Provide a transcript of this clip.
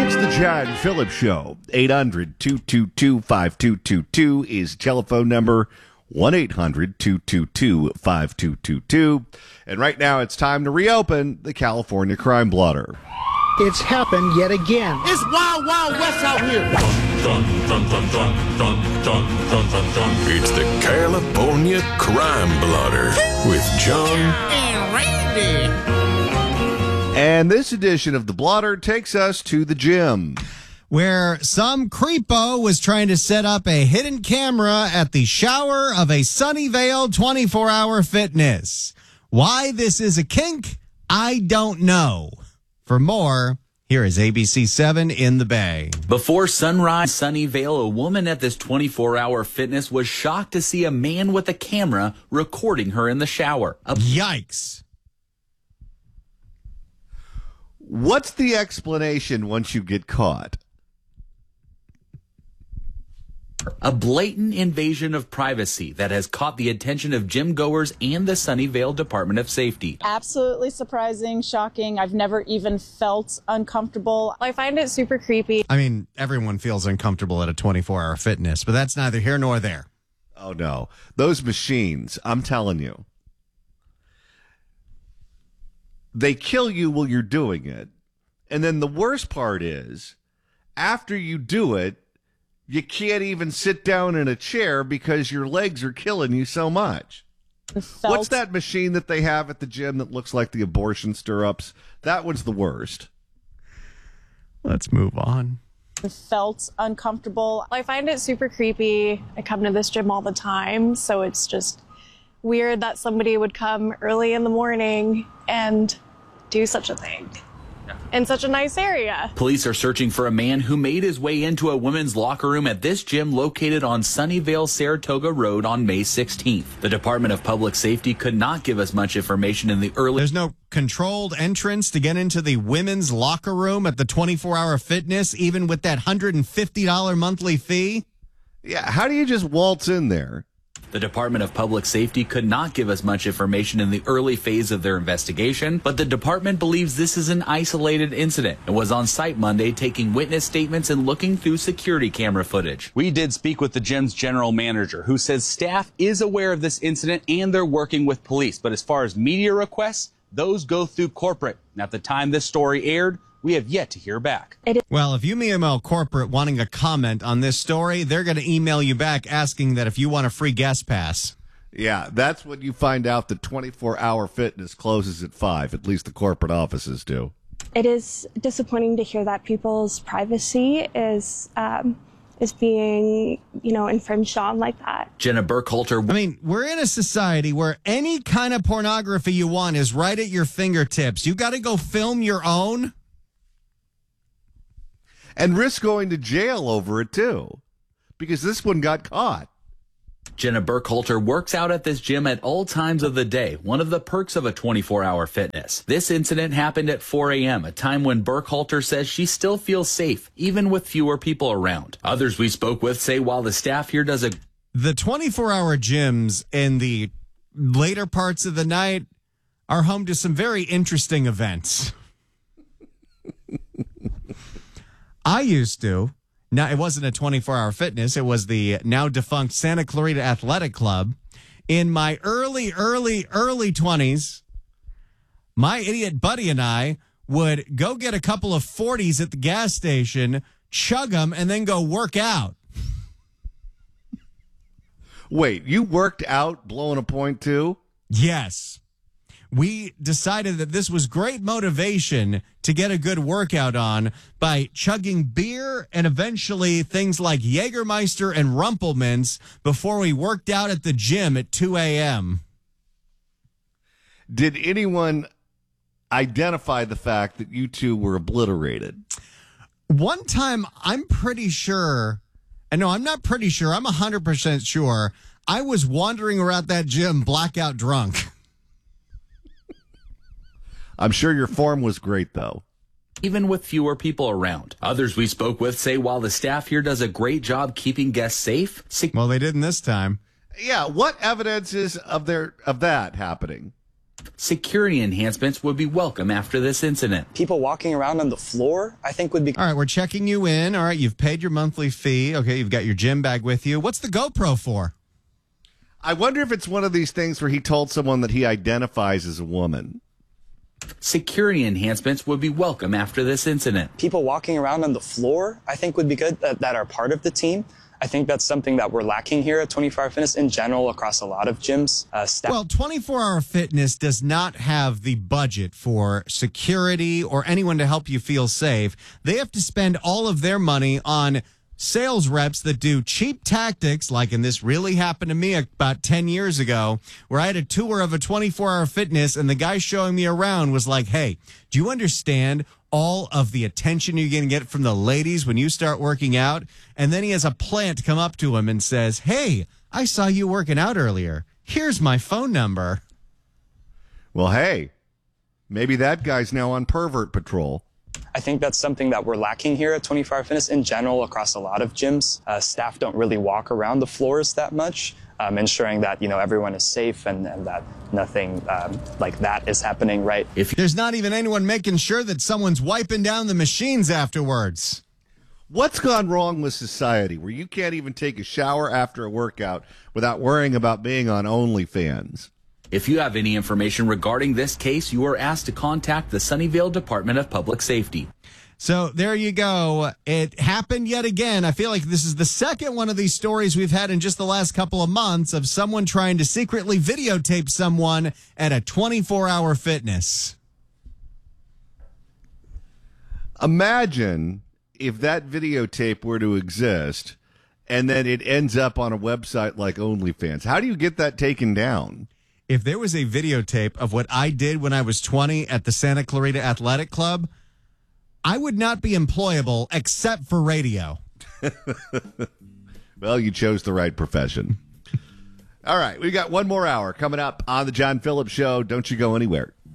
It's the John Phillips Show. 800-222-5222 is telephone number. 1-800-222-5222. And right now it's time to reopen the California Crime Blotter. It's happened yet again. It's Wild Wild West out here. It's the California Crime Blotter with John And Randy. And this edition of the Blotter takes us to the gym, where some creepo was trying to set up a hidden camera at the shower of a Sunnyvale 24-hour fitness. Why this is a kink, I don't know. For more, here is ABC 7 in the Bay. Before sunrise, Sunnyvale, a woman at this 24-hour fitness was shocked to see a man with a camera recording her in the shower. Yikes. What's the explanation once you get caught? A blatant invasion of privacy that has caught the attention of gym goers and the Sunnyvale Department of Safety. Absolutely surprising, shocking. I've never even felt uncomfortable. I find it super creepy. I mean, everyone feels uncomfortable at a 24-hour fitness, but that's neither here nor there. Oh, no. Those machines, I'm telling you, they kill you while you're doing it. And then the worst part is, after you do it, you can't even sit down in a chair because your legs are killing you so much. What's that machine that they have at the gym that looks like the abortion stirrups? That one's the worst. Let's move on. Felt uncomfortable. I find it super creepy. I come to this gym all the time, so it's just weird that somebody would come early in the morning and do such a thing in such a nice area. Police are searching for a man who made his way into a women's locker room at this gym located on Sunnyvale Saratoga Road on May 16th. The Department of Public Safety could not give us much information in the early... There's no controlled entrance to get into the women's locker room at the 24-hour fitness, even with that $150 monthly fee? Yeah, how do you just waltz in there? The Department of Public Safety could not give us much information in the early phase of their investigation, but the department believes this is an isolated incident and was on site Monday taking witness statements and looking through security camera footage. We did speak with the gym's general manager, who says staff is aware of this incident and they're working with police. But as far as media requests, those go through corporate. And at the time this story aired, we have yet to hear back. Well, if you email corporate wanting a comment on this story, they're going to email you back asking that if you want a free guest pass. Yeah, that's when you find out that 24-hour fitness closes at 5. At least the corporate offices do. It is disappointing to hear that people's privacy is being, infringed on like that. Jenna Burkhalter. I mean, we're in a society where any kind of pornography you want is right at your fingertips. You got to go film your own. And risk going to jail over it, too, because this one got caught. Jenna Burkhalter works out at this gym at all times of the day, one of the perks of a 24-hour fitness. This incident happened at 4 a.m., a time when Burkhalter says she still feels safe, even with fewer people around. Others we spoke with say while the staff here does a... The 24-hour gyms in the later parts of the night are home to some very interesting events. I used to. Now, it wasn't a 24-hour fitness. It was the now defunct Santa Clarita Athletic Club. In my early 20s, my idiot buddy and I would go get a couple of 40s at the gas station, chug them, and then go work out. Wait, you worked out blowing a point, too? Yes. We decided that this was great motivation to get a good workout on by chugging beer and eventually things like Jägermeister and Rumpelmans before we worked out at the gym at 2 a.m. Did anyone identify the fact that you two were obliterated? One time, I'm pretty sure, and no, I'm not pretty sure, I'm 100% sure, I was wandering around that gym blackout drunk. I'm sure your form was great, though. Even with fewer people around. Others we spoke with say while the staff here does a great job keeping guests safe... Well, they didn't this time. Yeah, what evidence is of that happening? Security enhancements would be welcome after this incident. People walking around on the floor, I think would be... All right, we're checking you in. All right, you've paid your monthly fee. Okay, you've got your gym bag with you. What's the GoPro for? I wonder if it's one of these things where he told someone that he identifies as a woman. Security enhancements would be welcome after this incident. People walking around on the floor, I think would be good, that are part of the team. I think that's something that we're lacking here at 24 Hour Fitness in general across a lot of gyms. Well, 24 Hour Fitness does not have the budget for security or anyone to help you feel safe. They have to spend all of their money on sales reps that do cheap tactics, like, and this really happened to me about 10 years ago, where I had a tour of a 24-hour fitness, and the guy showing me around was like, hey, do you understand all of the attention you're going to get from the ladies when you start working out? And then he has a plant come up to him and says, hey, I saw you working out earlier. Here's my phone number. Well, hey, maybe that guy's now on pervert patrol. I think that's something that we're lacking here at 24 Hour Fitness in general across a lot of gyms. Staff don't really walk around the floors that much, ensuring that, everyone is safe and that nothing like that is happening, right? If there's not even anyone making sure that someone's wiping down the machines afterwards. What's gone wrong with society where you can't even take a shower after a workout without worrying about being on OnlyFans? If you have any information regarding this case, you are asked to contact the Sunnyvale Department of Public Safety. So there you go. It happened yet again. I feel like this is the second one of these stories we've had in just the last couple of months of someone trying to secretly videotape someone at a 24-hour fitness. Imagine if that videotape were to exist and then it ends up on a website like OnlyFans. How do you get that taken down? If there was a videotape of what I did when I was 20 at the Santa Clarita Athletic Club, I would not be employable except for radio. Well, you chose the right profession. All right, we got one more hour coming up on the John Phillips Show. Don't you go anywhere.